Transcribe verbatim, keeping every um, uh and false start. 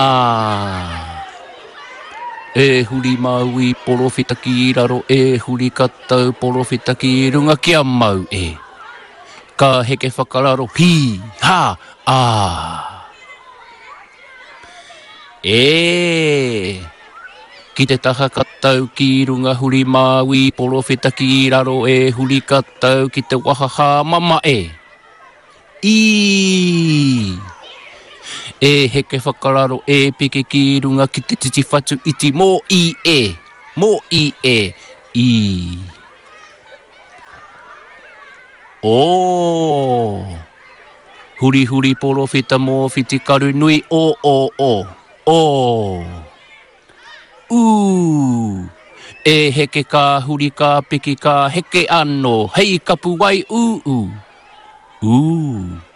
E huri mau I porofita ki raro e huri katau porofita ki runga kia mau e. Ka heke whakararo hi, ha, a. E. Ki te taha katau ki runga huri mau I porofita ki raro e huri katau ki te wahaha mama e. I. E heke whakararo e pike ki runga ki te titi whatu iti mō I e. Mō I e. I. O. Huri huri porofita mō whiti karu nui o o o. O. U. E heke ka huri ka piki ka heke ano. Hei kapu wai u u. U.